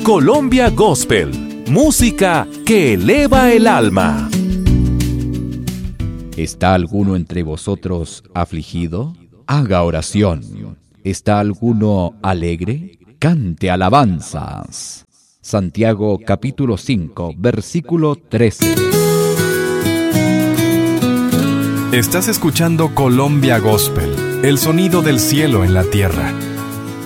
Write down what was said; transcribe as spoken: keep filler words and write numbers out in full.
Colombia Gospel, música que eleva el alma. ¿Está alguno entre vosotros afligido? Haga oración. ¿Está alguno alegre? Cante alabanzas. Santiago capítulo cinco, versículo trece. Estás escuchando Colombia Gospel, el sonido del cielo en la tierra.